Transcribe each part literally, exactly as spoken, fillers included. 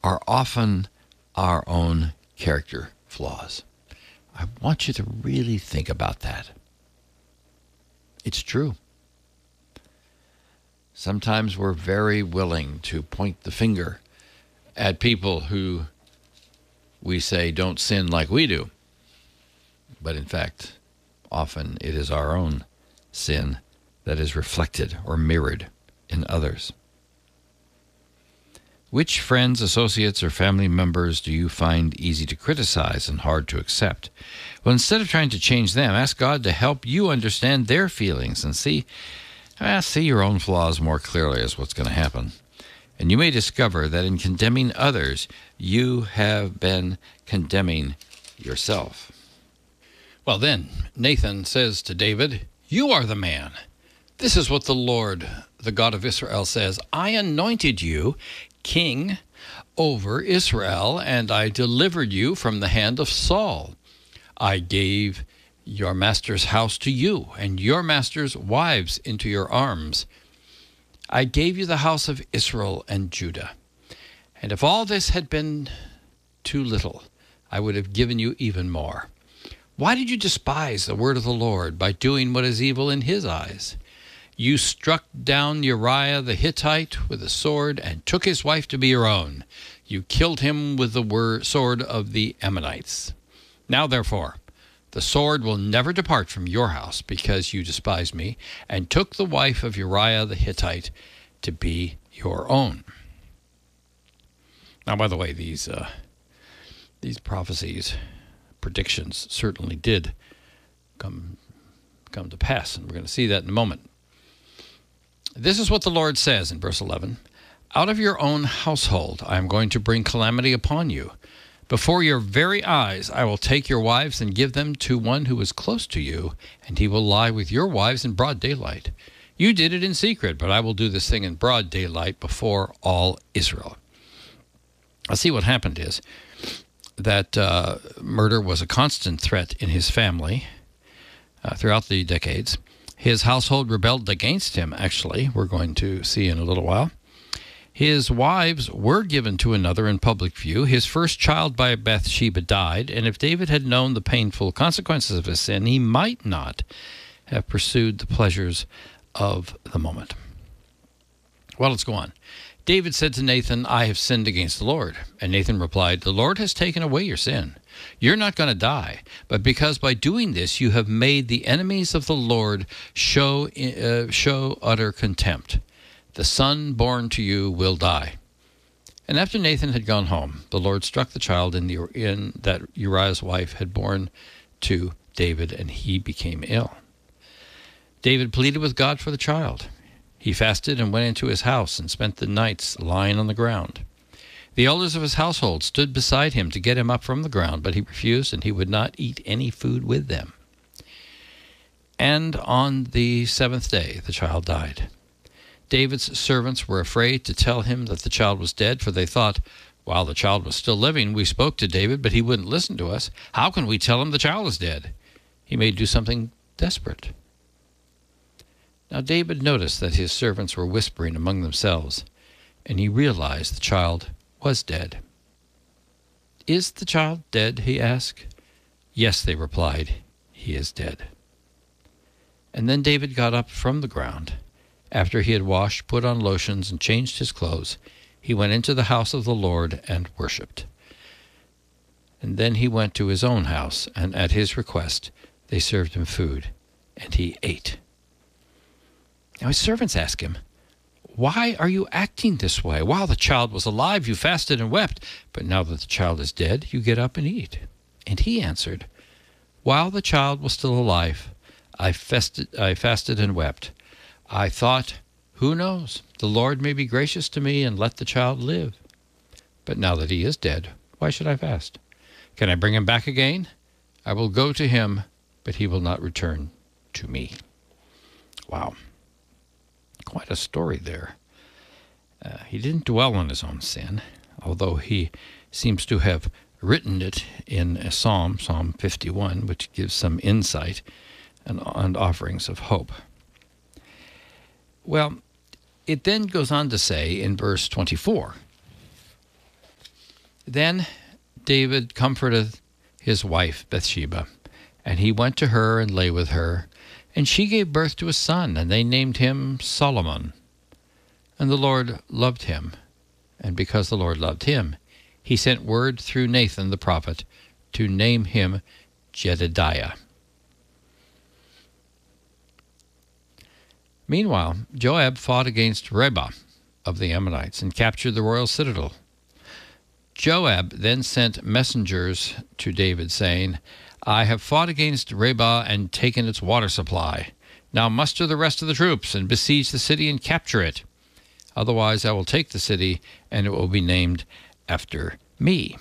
are often our own character flaws. I want you to really think about that. It's true. Sometimes we're very willing to point the finger at people who we say don't sin like we do. But in fact, often it is our own sin that is reflected or mirrored in others. Which friends, associates, or family members do you find easy to criticize and hard to accept? Well, instead of trying to change them, ask God to help you understand their feelings and see, uh, see your own flaws more clearly is what's going to happen. And you may discover that in condemning others, you have been condemning yourself. Well then, Nathan says to David, "You are the man. This is what the Lord, the God of Israel, says. I anointed you king over Israel, and I delivered you from the hand of Saul. I gave your master's house to you, and your master's wives into your arms. I gave you the house of Israel and Judah. And if all this had been too little, I would have given you even more. Why did you despise the word of the Lord by doing what is evil in his eyes? You struck down Uriah the Hittite with a sword and took his wife to be your own. You killed him with the word, sword of the Ammonites. Now, therefore, the sword will never depart from your house because you despised me and took the wife of Uriah the Hittite to be your own." Now, by the way, these uh, these prophecies, predictions certainly did come come to pass, and we're going to see that in a moment. This is what the Lord says in verse eleven. "Out of your own household I am going to bring calamity upon you. Before your very eyes I will take your wives and give them to one who is close to you, and he will lie with your wives in broad daylight. You did it in secret, but I will do this thing in broad daylight before all Israel." I'll see what happened is that uh, murder was a constant threat in his family uh, throughout the decades. His household rebelled against him, actually, we're going to see in a little while. His wives were given to another in public view. His first child by Bathsheba died, and if David had known the painful consequences of his sin, he might not have pursued the pleasures of the moment. Well, let's go on. David said to Nathan, "I have sinned against the Lord." And Nathan replied, "The Lord has taken away your sin. You're not going to die, but because by doing this you have made the enemies of the Lord show uh, show utter contempt. The son born to you will die." And after Nathan had gone home, the Lord struck the child in, the, in that Uriah's wife had born to David, and he became ill. David pleaded with God for the child. He fasted and went into his house and spent the nights lying on the ground. The elders of his household stood beside him to get him up from the ground, but he refused, and he would not eat any food with them. And on the seventh day the child died. David's servants were afraid to tell him that the child was dead, for they thought, "While the child was still living, we spoke to David, but he wouldn't listen to us. How can we tell him the child is dead? He may do something desperate." Now David noticed that his servants were whispering among themselves, and he realized the child was dead. "Is the child dead?" he asked. "Yes," they replied, "he is dead." And then David got up from the ground. After he had washed, put on lotions, and changed his clothes, he went into the house of the Lord and worshipped. And then he went to his own house, and at his request they served him food, and he ate. Now his servants asked him, "Why are you acting this way? While the child was alive, you fasted and wept, but now that the child is dead, you get up and eat." And he answered, "While the child was still alive, I fasted, I fasted and wept. I thought, who knows, the Lord may be gracious to me and let the child live. But now that he is dead, why should I fast? Can I bring him back again? I will go to him, but he will not return to me." Wow. Quite a story there. Uh, he didn't dwell on his own sin, although he seems to have written it in a psalm, Psalm fifty-one, which gives some insight and, and offerings of hope. Well, it then goes on to say in verse twenty-four, Then David comforted his wife Bathsheba, and he went to her and lay with her, and she gave birth to a son, and they named him Solomon. And the Lord loved him, and because the Lord loved him, he sent word through Nathan the prophet to name him Jedediah. Meanwhile, Joab fought against Rabbah of the Ammonites and captured the royal citadel. Joab then sent messengers to David, saying, I have fought against Rabbah and taken its water supply. Now muster the rest of the troops and besiege the city and capture it. Otherwise I will take the city, and it will be named after me.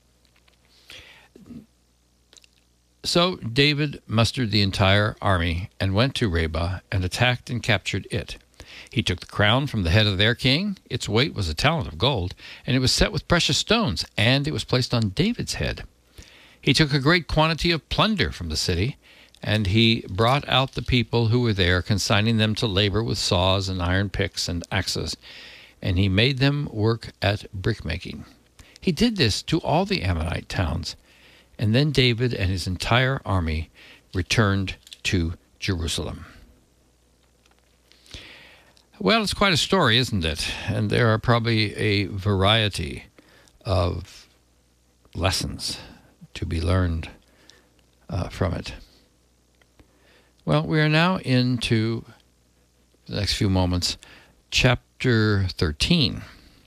So David mustered the entire army and went to Rabbah and attacked and captured it. He took the crown from the head of their king. Its weight was a talent of gold, and it was set with precious stones, and it was placed on David's head. He took a great quantity of plunder from the city, and he brought out the people who were there, consigning them to labor with saws and iron picks and axes, and he made them work at brickmaking. He did this to all the Ammonite towns, and then David and his entire army returned to Jerusalem. Well, it's quite a story, isn't it? And there are probably a variety of lessons to be learned uh, from it. Well, we are now into the next few moments, chapter thirteen.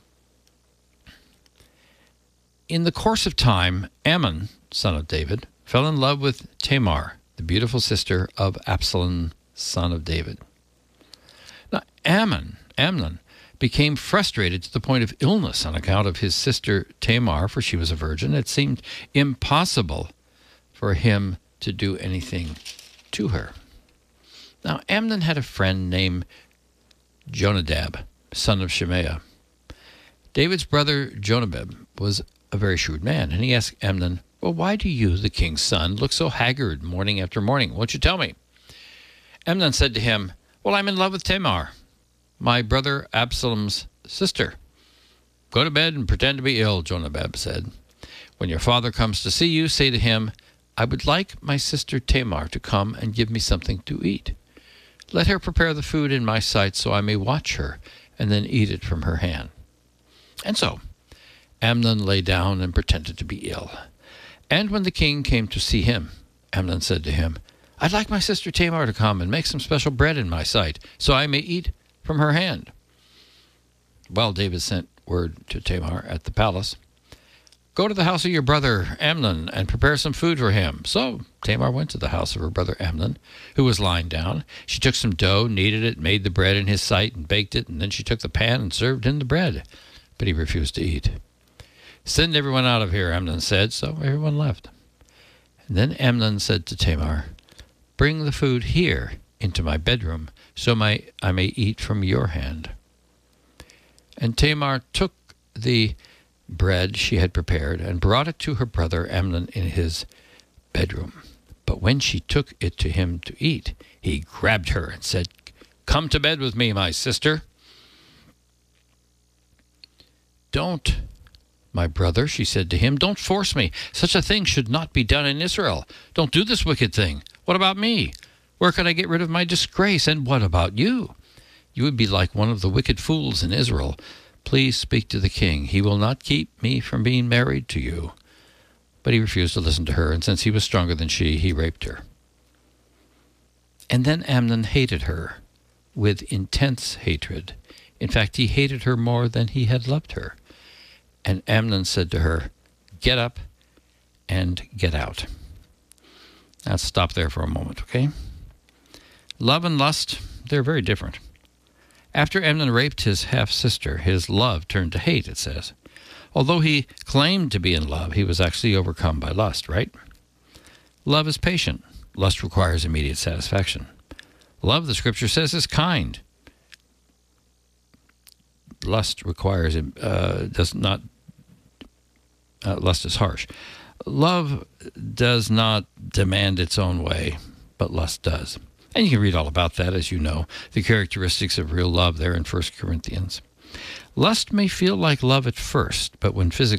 In the course of time, Amnon, son of David, fell in love with Tamar, the beautiful sister of Absalom, son of David. Now, Ammon, Amnon became frustrated to the point of illness on account of his sister Tamar, for she was a virgin. It seemed impossible for him to do anything to her. Now, Amnon had a friend named Jonadab, son of Shemaiah. David's brother Jonadab was a very shrewd man, and he asked Amnon, well, why do you, the king's son, look so haggard morning after morning? Won't you tell me? Amnon said to him, well, I'm in love with Tamar, my brother Absalom's sister. Go to bed and pretend to be ill, Jonadab said. When your father comes to see you, say to him, I would like my sister Tamar to come and give me something to eat. Let her prepare the food in my sight so I may watch her and then eat it from her hand. And so Amnon lay down and pretended to be ill. And when the king came to see him, Amnon said to him, I'd like my sister Tamar to come and make some special bread in my sight, so I may eat from her hand. Well, David sent word to Tamar at the palace, Go to the house of your brother Amnon and prepare some food for him. So Tamar went to the house of her brother Amnon, who was lying down. She took some dough, kneaded it, made the bread in his sight, and baked it, and then she took the pan and served him the bread. But he refused to eat. Send everyone out of here, Amnon said, so everyone left. And then Amnon said to Tamar, Bring the food here into my bedroom, so my, I may eat from your hand. And Tamar took the bread she had prepared and brought it to her brother Amnon in his bedroom. But when she took it to him to eat, he grabbed her and said, Come to bed with me, my sister. Don't, my brother, she said to him, don't force me. Such a thing should not be done in Israel. Don't do this wicked thing. What about me? Where could I get rid of my disgrace? And what about you? You would be like one of the wicked fools in Israel. Please speak to the king. He will not keep me from being married to you. But he refused to listen to her, and since he was stronger than she, he raped her. And then Amnon hated her with intense hatred. In fact, he hated her more than he had loved her. And Amnon said to her, Get up and get out. Now let's stop there for a moment, okay? Love and lust, they're very different. After Amnon raped his half-sister, his love turned to hate, it says. Although he claimed to be in love, he was actually overcome by lust, right? Love is patient. Lust requires immediate satisfaction. Love, the scripture says, is kind. Lust requires, uh, does not, uh, lust is harsh. Love does not demand its own way, but lust does. And you can read all about that, as you know, the characteristics of real love there in First Corinthians. Lust may feel like love at first, but when physically